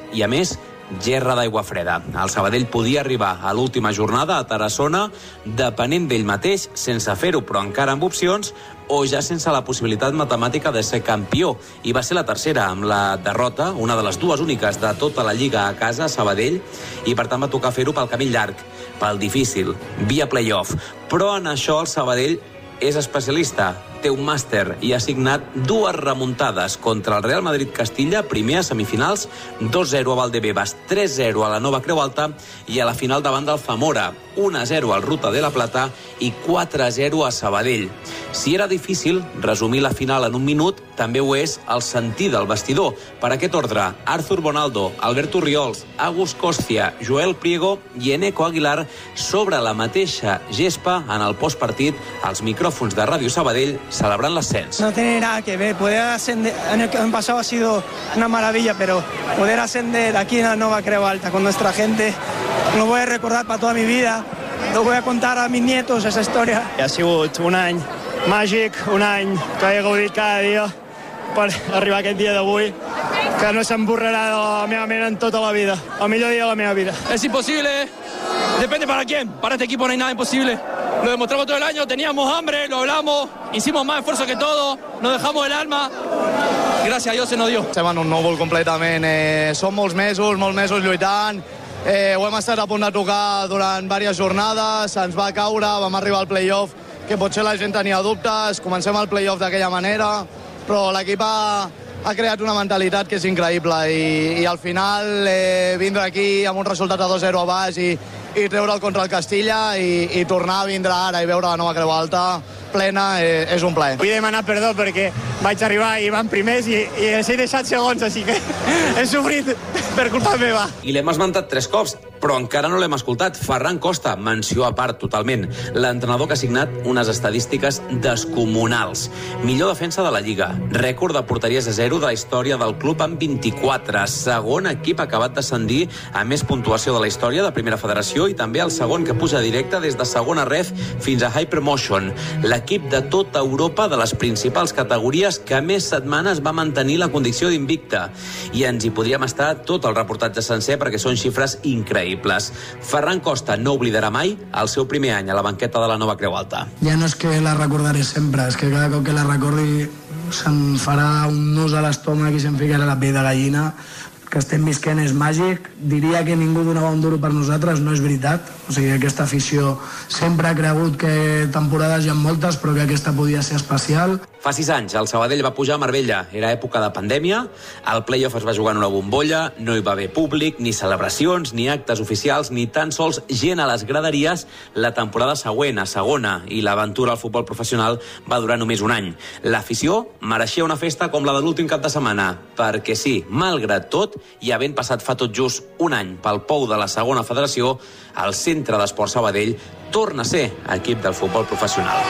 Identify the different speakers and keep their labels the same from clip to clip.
Speaker 1: i, a més, gerra d'aigua freda. El Sabadell podia arribar a l'última jornada a Tarassona depenent d'ell mateix, sense fer-ho, però encara amb opcions, o ja sense la possibilitat matemàtica de ser campió. I va ser la tercera, amb la derrota, una de les dues úniques de tota la Lliga a casa, a Sabadell, i per tant va tocar fer-ho pel camí llarg, pel difícil, via playoff. Però en això el Sabadell és especialista, té un màster i ha signat dues remuntades contra el Real Madrid-Castilla, primer a semifinals, 2-0 a Valdebebas, 3-0 a la Nova Creu Alta i a la final davant del Zamora, 1-0 al Ruta de la Plata i 4-0 a Sabadell. Si era difícil resumir la final en un minut, també ho és el sentir del vestidor. Per aquest ordre, Arthur Bonaldo, Alberto Riols, Agus Costia, Joel Priego i Eneco Aguilar sobre la mateixa gespa en el postpartit als micròfons de Ràdio Sabadell celebrant l'ascens.
Speaker 2: No tiene nada que ver, poder ascender en el año pasado ha sido una maravilla, pero poder ascender aquí en la Nova Creu Alta con nuestra gente lo voy a recordar para toda mi vida, lo voy a contar a mis nietos esa història.
Speaker 3: Ha sigut un any màgic, un any que he gaudit cada dia per arribar a aquest dia d'avui, que no se'm borrarà de la meva ment en tota la vida, el millor dia de la meva vida.
Speaker 4: Es imposible, depende para quién, para este equipo no hay nada imposible. Lo demostramos todo el año, teníamos hambre, lo hablamos, hicimos más esfuerzo que todo, nos dejamos el alma, gràcies a Dios se nos dio.
Speaker 3: Estem en un núvol completament, som molts mesos lluitant, ho hem estat a punt de tocar durant diverses jornades, ens va caure, vam arribar al playoff, que potser la gent tenia dubtes, comencem el playoff d'aquella manera, però l'equip ha creat una mentalitat que és increïble i al final vindre aquí amb un resultat de 2-0 a baix i treure'l contra el Castilla i tornar a vindre ara i veure la Nova Creu Alta plena és un plaer.
Speaker 5: Vull demanar perdó perquè vaig arribar i van primers i els he deixat segons, així que he sofrit per culpa meva.
Speaker 1: I l'hem esmentat 3 cops, però encara no l'hem escoltat. Ferran Costa, menció a part totalment. L'entrenador que ha signat unes estadístiques descomunals. Millor defensa de la Lliga, rècord de porteries a 0 de la història del club amb 24, segon equip acabat d'ascendir a més puntuació de la història de Primera Federació i també el segon que puja directe des de segona ref fins a Hypermotion. L'equip de tota Europa de les principals categories que més setmanes va mantenir la condició d'invicta. I ens hi podríem estar tot el reportatge sencer perquè són xifres increïbles. Ferran Costa no oblidarà mai el seu primer any a la banqueta de la Nova Creu Alta.
Speaker 2: Ja no és que la recordaré sempre, és que cada cop que la recordi se'm farà un nus a l'estómac i se'm ficarà la pell de gallina. Que estem visquent és màgic. Diria que ningú donava un duro per nosaltres, no és veritat. O sigui, aquesta afició sempre ha cregut que temporades hi ha moltes, però que aquesta podia ser especial.
Speaker 1: Fa 6 anys, el Sabadell va pujar a Marbella. Era època de pandèmia, el playoff es va jugar en una bombolla, no hi va haver públic, ni celebracions, ni actes oficials, ni tan sols gent a les graderies la temporada següent, a segona, i l'aventura al futbol professional va durar només un any. L'afició mereixia una festa com la de l'últim cap de setmana, perquè sí, malgrat tot, i havent passat fa tot just un any pel pou de la segona federació, el Centre d'Esport Sabadell torna a ser equip del futbol professional.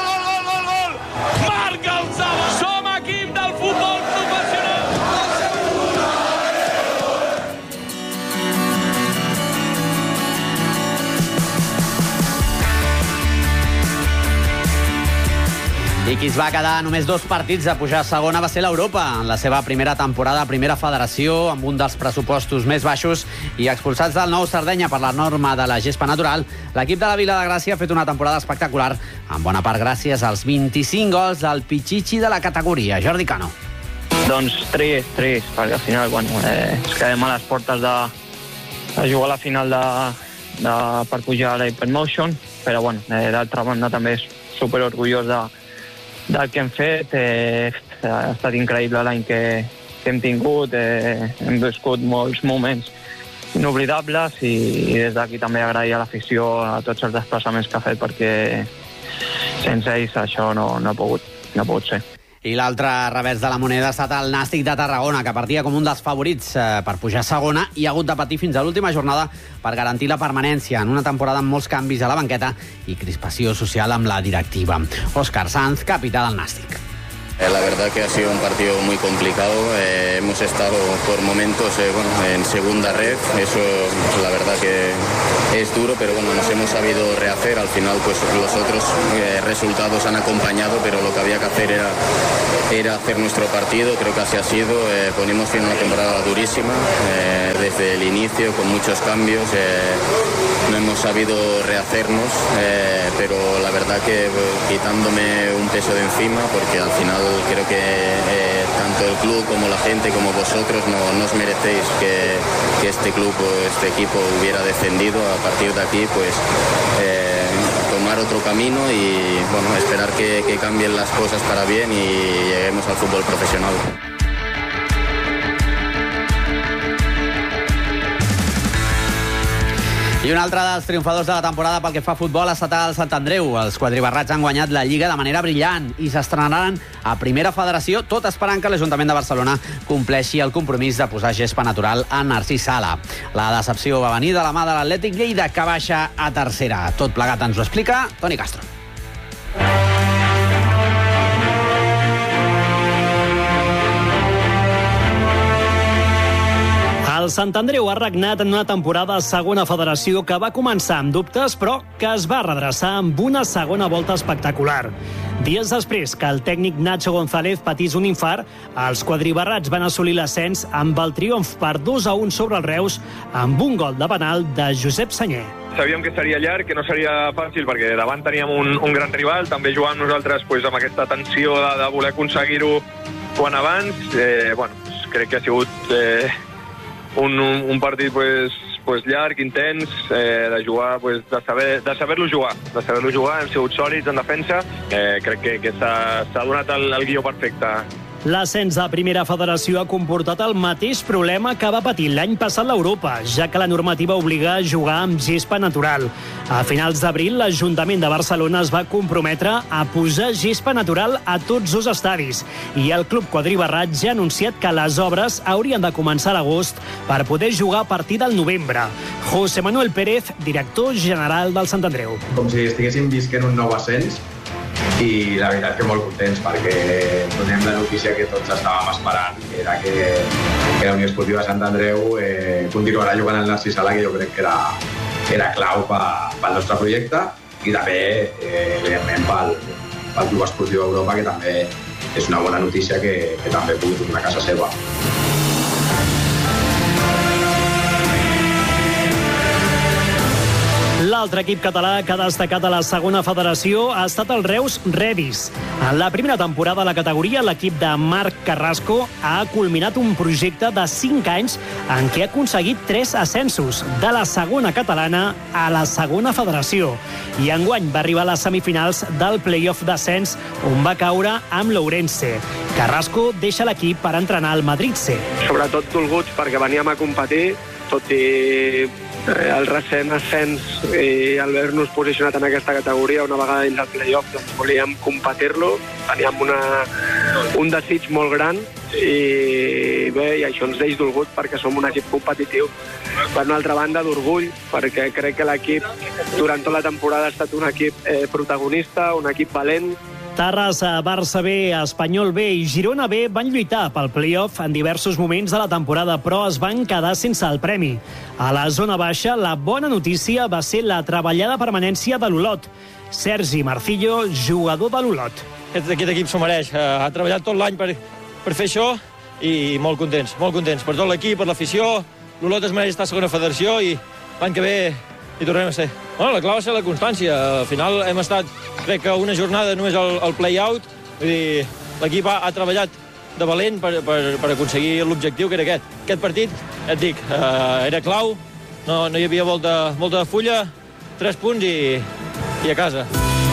Speaker 4: Marca el Sabadell! Som equip del futbol professional!
Speaker 6: I qui es va quedar només 2 partits de pujar a segona va ser l'Europa, en la seva primera temporada a Primera Federació, amb un dels pressupostos més baixos i expulsats del Nou Sardenya per la norma de la gespa natural. L'equip de la Vila de Gràcia ha fet una temporada espectacular, en bona part gràcies als 25 gols del Pichichi de la categoria, Jordi Cano.
Speaker 3: Doncs 3, perquè al final ens quedem a les portes de jugar a la final per pujar a la Hypermotion, però d'altra banda també és superorgullós del que hem fet. Ha estat increïble l'any que hem tingut, hem viscut molts moments inoblidables i des d'aquí també agrair a l'afició a tots els desplaçaments que ha fet perquè sense ells això no ha pogut ser.
Speaker 6: I l'altre revers de la moneda ha estat el Nàstic de Tarragona, que partia com un dels favorits per pujar a segona i ha hagut de patir fins a l'última jornada per garantir la permanència en una temporada amb molts canvis a la banqueta i crispació social amb la directiva. Òscar Sanz, capità del Nàstic.
Speaker 7: La verdad que ha sido un partido muy complicado, hemos estado por momentos en segunda red, eso la verdad que es duro, pero nos hemos sabido rehacer, al final pues los otros resultados han acompañado, pero lo que había que hacer era hacer nuestro partido, creo que así ha sido, ponemos fin a una temporada durísima, desde el inicio, con muchos cambios. No hemos sabido rehacernos, pero la verdad que quitándome un peso de encima, porque al final creo que tanto el club como la gente como vosotros no os merecéis que este club o este equipo hubiera descendido. A partir de aquí, pues tomar otro camino y bueno, esperar que cambien las cosas para bien y lleguemos al fútbol profesional.
Speaker 6: I un altre dels triomfadors de la temporada pel que fa a futbol ha estat el Sant Andreu. Els quadribarrats han guanyat la Lliga de manera brillant i s'estrenaran a Primera Federació, tot esperant que l'Ajuntament de Barcelona compleixi el compromís de posar gespa natural a Narcís Sala. La decepció va venir de la mà de l'Atlètic Lleida, que baixa a tercera. Tot plegat ens ho explica Toni Castro.
Speaker 8: El Sant Andreu ha regnat en una temporada a segona federació que va començar amb dubtes, però que es va redreçar amb una segona volta espectacular. Dies després que el tècnic Nacho González patís un infart, els quadribarrats van assolir l'ascens amb el triomf per 2-1 sobre el Reus, amb un gol de penal de Josep Sanyer.
Speaker 9: Sabíem que seria llarg, que no seria fàcil, perquè davant teníem un gran rival, també jugàvem nosaltres amb aquesta tensió de voler aconseguir-ho quan abans. Crec que ha sigut un partit llarg, intens, de jugar, de saber-lo jugar. Hem sigut sòlids en defensa. Crec que s'ha donat el guió perfecte.
Speaker 8: L'ascens de Primera Federació ha comportat el mateix problema que va patir l'any passat l'Europa, ja que la normativa obliga a jugar amb gespa natural. A finals d'abril, l'Ajuntament de Barcelona es va comprometre a posar gespa natural a tots els estadis i el club quadribarrat ja ha anunciat que les obres haurien de començar a l'agost per poder jugar a partir del novembre. José Manuel Pérez, director general del Sant Andreu.
Speaker 10: Com si estiguéssim visquent un nou ascens, i la veritat que molt contents perquè donem la notícia que tots estàvem esperant, que era que la Unió Esportiva Sant Andreu continuarà jugant al Narcís Sala, que jo crec que era clau pel nostre projecte i també, evidentment, pel Club Esportiu Europa, que també és una bona notícia que també pugui tornar a casa seva.
Speaker 8: L'altre equip català que ha destacat a la segona federació ha estat el Reus Redis. En la primera temporada de la categoria, l'equip de Marc Carrasco ha culminat un projecte de 5 anys en què ha aconseguit 3 ascensos, de la segona catalana a la segona federació. I enguany va arribar a les semifinals del play-off d'ascens, on va caure amb l'Ourense. Carrasco deixa l'equip per entrenar al Madrid C.
Speaker 11: Sobretot dolguts perquè veníem a competir, tot i el recent ascens i el haver-nos posicionat en aquesta categoria una vegada dins el play-off, doncs volíem competir-lo, teníem un desig molt gran i bé, i això ens deix dolgut perquè som un equip competitiu. Per una altra banda, d'orgull, perquè crec que l'equip durant tota la temporada ha estat un equip protagonista, un equip valent.
Speaker 8: Terrassa, Barça B, Espanyol B i Girona B van lluitar pel play-off en diversos moments de la temporada, però es van quedar sense el premi. A la zona baixa, la bona notícia va ser la treballada permanència de l'Olot. Sergi Marcillo, jugador de l'Olot.
Speaker 12: Aquest equip s'ho mereix. Ha treballat tot l'any per fer això i molt contents per tot l'equip, per l'afició. L'Olot es mereix estar a segona federació i l'any que ve hi tornem a ser. La clau va ser la constància. Al final hem estat, crec que una jornada només al play-out. Vull dir, l'equip ha treballat de valent per aconseguir l'objectiu que era aquest. Aquest partit, et dic, era clau, no hi havia volta de fulla, 3 punts i a casa.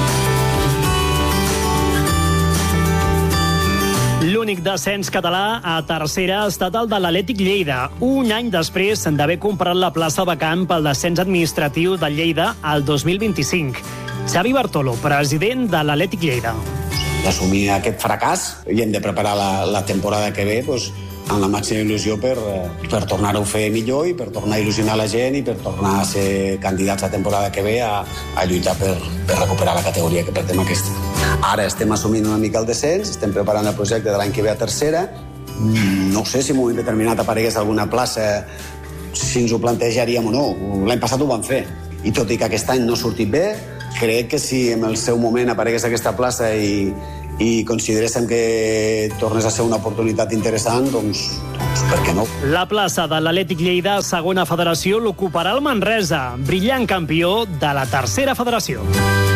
Speaker 8: L'únic descens català a tercera ha estat el de l'Atlètic Lleida, un any després d'haver comprat la plaça vacant pel descens administratiu de Lleida al 2025. Xavi Bartolo, president de l'Atlètic Lleida.
Speaker 13: D'assumir aquest fracàs i hem de preparar la temporada que ve amb la màxima il·lusió per tornar-ho a fer millor i per tornar a il·lusionar la gent i per tornar a ser candidats la temporada que ve a lluitar per recuperar la categoria que perdem aquesta. Ara estem assumint una mica el descens, estem preparant el projecte de l'any que ve a tercera. No sé si en un moment determinat aparegués alguna plaça, si ens ho plantejaríem o no. L'any passat ho vam fer. I tot i que aquest any no ha sortit bé, crec que si en el seu moment aparegués aquesta plaça i consideréssim que tornés a ser una oportunitat interessant, doncs per què no?
Speaker 8: La plaça de l'Atlètic Lleida, segona federació, l'ocuparà el Manresa, brillant campió de la tercera federació.